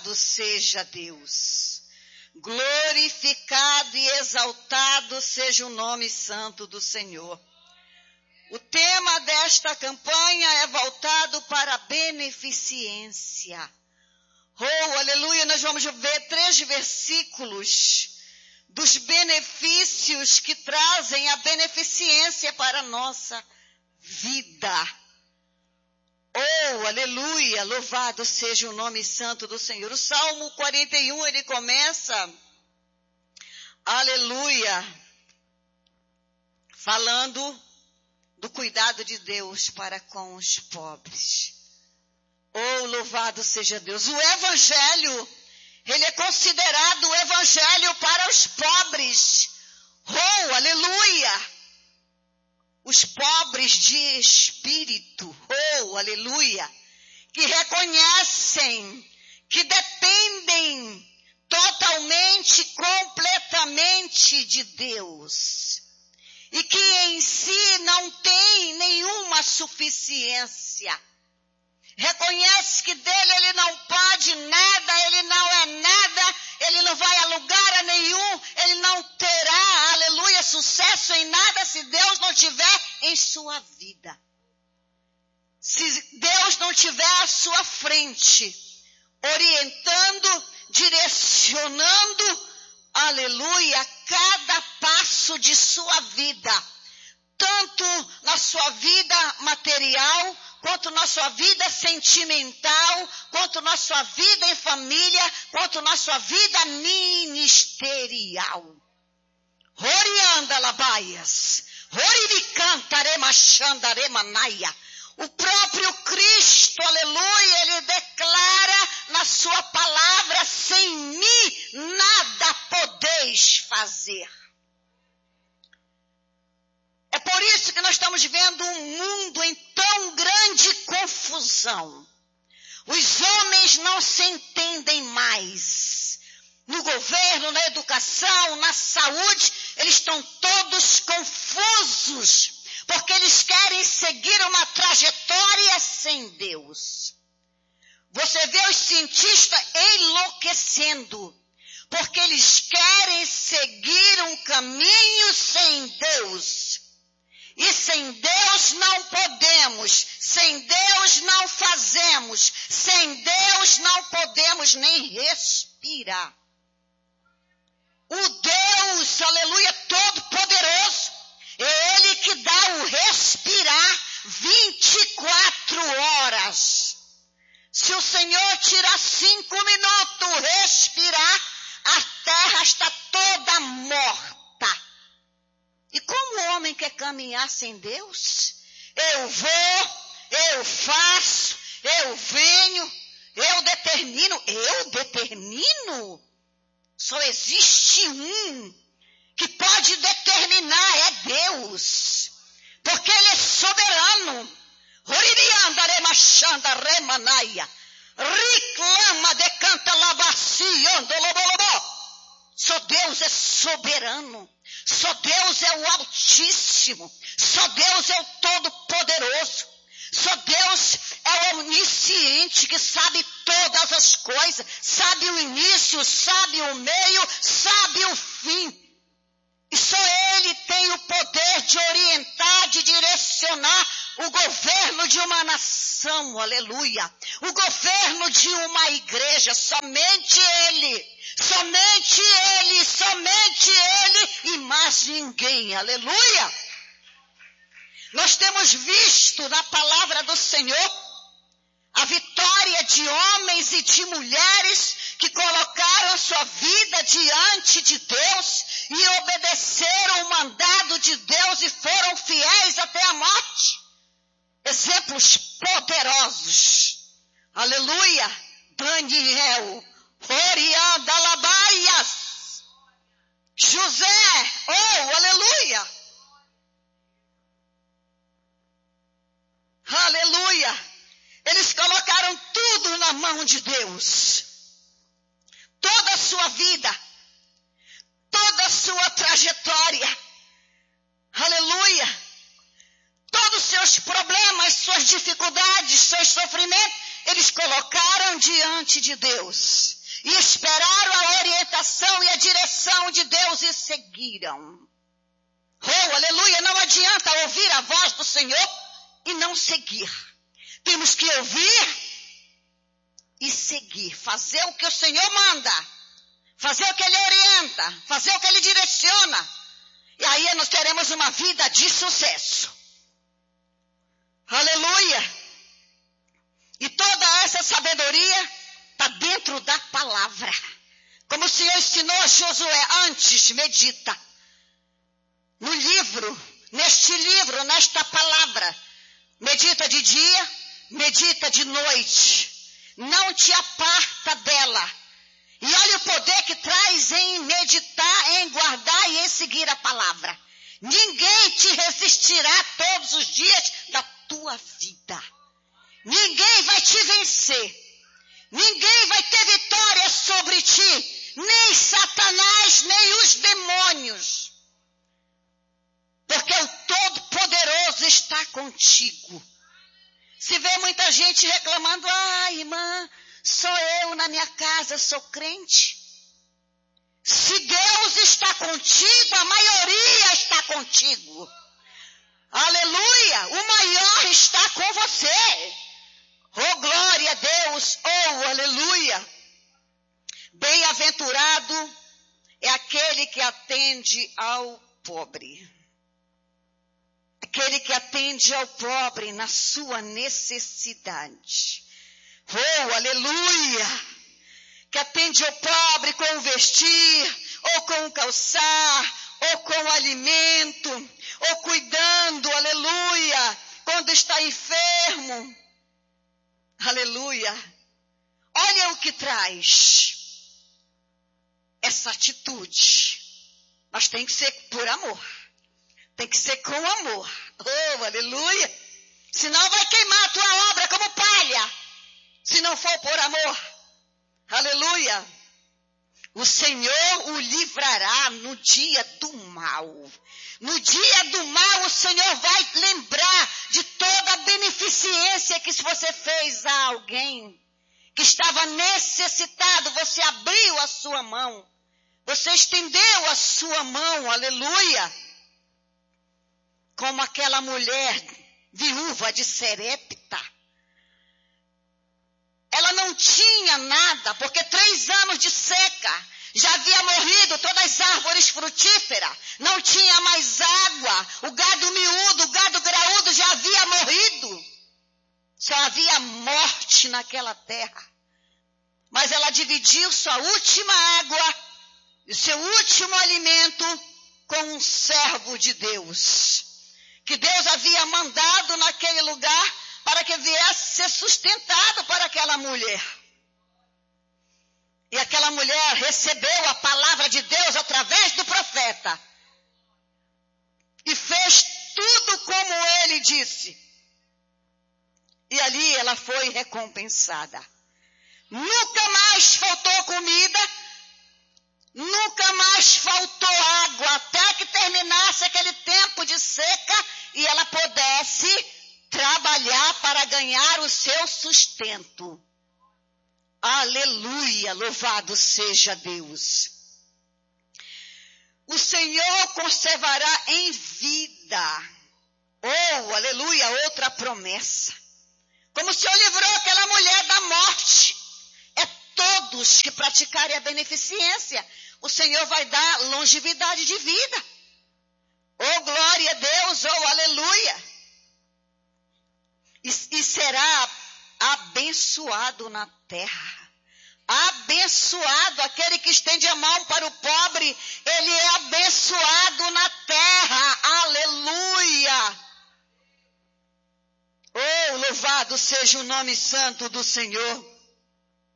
Louvado seja Deus. Glorificado e exaltado seja o nome santo do Senhor. O tema desta campanha é voltado para a beneficência. Oh, aleluia, nós vamos ver 3 versículos dos benefícios que trazem a beneficência para a nossa vida. Oh, aleluia, louvado seja o nome santo do Senhor. O Salmo 41, ele começa, aleluia, falando do cuidado de Deus para com os pobres. Oh, louvado seja Deus. O Evangelho, ele é considerado o Evangelho para os pobres. Oh, aleluia. Os pobres de espírito, oh, aleluia, que reconhecem, que dependem totalmente, completamente de Deus. E que em si não tem nenhuma suficiência. Reconhece que dele ele não pode nada, ele não é nada, ele não vai a lugar nenhum, ele não terá, aleluia, sucesso em nada se Deus não tiver em sua vida. Se Deus não tiver à sua frente, orientando, direcionando, aleluia, cada passo de sua vida, tanto na sua vida material, quanto na sua vida sentimental, quanto na sua vida em família, quanto na sua vida ministerial. Orianda labaias, oribicanta-remachandaremanaya. O próprio Cristo, aleluia, ele declara na sua palavra: sem mim nada podeis fazer. É por isso que nós estamos vendo um mundo em tão grande confusão. Os homens não se entendem mais. No governo, na educação, na saúde, eles estão todos confusos, porque eles querem seguir uma trajetória sem Deus. Você vê os cientistas enlouquecendo, porque eles querem seguir um caminho sem Deus. E sem Deus não podemos, sem Deus não fazemos, sem Deus não podemos nem respirar. O Deus, aleluia, todo-poderoso, é Ele que dá o respirar 24 horas. Se o Senhor tirar 5 minutos respirar, a terra está toda morta. E como o homem quer caminhar sem Deus? Eu vou, eu faço, eu venho, eu determino. Só existe um que pode determinar, é Deus. Porque Ele é soberano. Reclama de canta Só Deus é soberano. Só Deus é o Altíssimo. Só Deus é o Todo-Poderoso. Só Deus é o onisciente que sabe todas as coisas. Sabe o início, sabe o meio, sabe o fim. E só Ele tem o poder de orientar, de direcionar o governo de uma nação, aleluia. O governo de uma igreja, somente Ele. Somente Ele, somente Ele e mais ninguém, aleluia. Nós temos visto na palavra do Senhor a vitória de homens e de mulheres que colocaram a sua vida diante de Deus e obedeceram o mandado de Deus e foram fiéis até a morte. Exemplos poderosos. Aleluia. Daniel, Oriandalabaias, José, oh, aleluia. Aleluia. Eles colocaram tudo na mão de Deus. Toda a sua vida, toda a sua trajetória. Aleluia. Todos os seus problemas, suas dificuldades, seus sofrimentos, eles colocaram diante de Deus. e esperaram a orientação e a direção de Deus e seguiram. Oh, aleluia, não adianta ouvir a voz do Senhor e não seguir. Temos que ouvir e seguir, fazer o que o Senhor manda, fazer o que Ele orienta, fazer o que Ele direciona. E aí nós teremos uma vida de sucesso. Aleluia! E toda essa sabedoria está dentro da palavra. Como o Senhor ensinou a Josué antes, medita no livro, neste livro, nesta palavra. Medita de dia, medita de noite. Não te aparta dela. E olha o poder que traz em meditar, em guardar e em seguir a palavra. Ninguém te resistirá todos os dias da tua vida. Ninguém vai te vencer. Ninguém vai ter vitória sobre ti. Nem Satanás, nem os demônios. Porque o Todo-Poderoso está contigo. Se vê muita gente reclamando, irmã, sou eu na minha casa, sou crente. Se Deus está contigo, a maioria está contigo. Aleluia, o maior está com você. Oh, glória a Deus, oh, aleluia. Bem-aventurado é aquele que atende ao pobre. Aquele que atende ao pobre na sua necessidade. Oh, aleluia! Que atende ao pobre com o vestir, ou com o calçar, ou com o alimento, ou cuidando, aleluia, quando está enfermo. Aleluia! Olha o que traz essa atitude. Mas tem que ser por amor. Tem que ser com amor. Oh, aleluia. Senão vai queimar a tua obra como palha. Se não for por amor. Aleluia. O Senhor o livrará no dia do mal. No dia do mal o Senhor vai lembrar de toda a beneficência que você fez a alguém que estava necessitado. Você abriu a sua mão. Você estendeu a sua mão. Aleluia. Como aquela mulher viúva de Serepta. Ela não tinha nada, porque 3 anos de seca, já havia morrido todas as árvores frutíferas, não tinha mais água, o gado miúdo, o gado graúdo já havia morrido. Só havia morte naquela terra. Mas ela dividiu sua última água e seu último alimento com um servo de Deus. Que Deus havia mandado naquele lugar para que viesse ser sustentado para aquela mulher. E aquela mulher recebeu a palavra de Deus através do profeta. E fez tudo como ele disse. E ali ela foi recompensada. Nunca mais faltou comida. Nunca mais faltou água, até que terminasse aquele tempo de seca e ela pudesse trabalhar para ganhar o seu sustento. Aleluia, louvado seja Deus. O Senhor conservará em vida. Oh, aleluia, outra promessa. Como o Senhor livrou aquela mulher da morte. É todos que praticarem a beneficência. O Senhor vai dar longevidade de vida. Oh, glória a Deus, oh, aleluia. E será abençoado na terra. Abençoado, aquele que estende a mão para o pobre, ele é abençoado na terra. Aleluia. Oh, louvado seja o nome santo do Senhor.